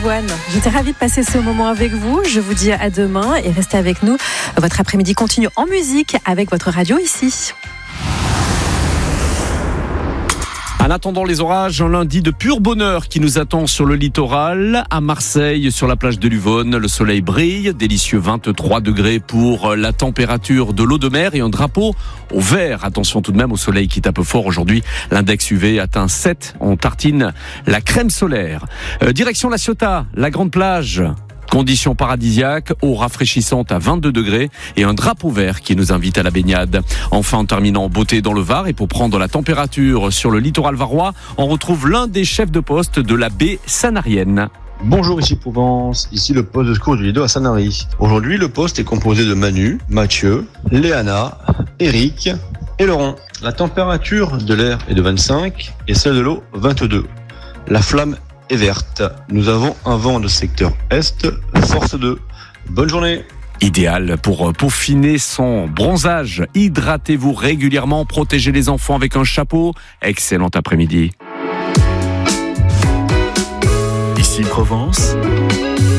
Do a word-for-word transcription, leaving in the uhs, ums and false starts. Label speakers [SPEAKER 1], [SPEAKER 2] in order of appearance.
[SPEAKER 1] J'étais ravie de passer ce moment avec vous. Je vous dis à demain et restez avec nous. Votre après-midi continue en musique avec votre radio ici.
[SPEAKER 2] En attendant les orages, un lundi de pur bonheur qui nous attend sur le littoral. À Marseille, sur la plage de Luvonne, le soleil brille. Délicieux vingt-trois degrés pour la température de l'eau de mer et un drapeau au vert. Attention tout de même au soleil qui tape fort aujourd'hui. L'index U V atteint sept. On tartine la crème solaire. Euh, direction La Ciotat, la grande plage. Conditions paradisiaques, eau rafraîchissante à vingt-deux degrés et un drapeau vert qui nous invite à la baignade. Enfin, en terminant en beauté dans le Var et pour prendre la température sur le littoral varois, on retrouve l'un des chefs de poste de la baie sanarienne.
[SPEAKER 3] Bonjour, ici Provence, ici le poste de secours du Lido à Sanary. Aujourd'hui, le poste est composé de Manu, Mathieu, Léana, Eric et Laurent. La température de l'air est de vingt-cinq et celle de l'eau vingt-deux. La flamme est verte. Nous avons un vent de secteur est, force deux. Bonne journée.
[SPEAKER 2] Idéal pour peaufiner son bronzage. Hydratez-vous régulièrement, protégez les enfants avec un chapeau. Excellent après-midi.
[SPEAKER 4] Ici Provence.